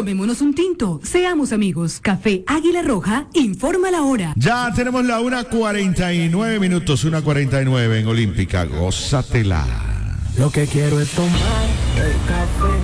Tomémonos un tinto, seamos amigos. Café Águila Roja, informa la hora. Ya tenemos la 1:49 minutos, 1:49 en Olímpica. Gózatela. Lo que quiero es tomar el café.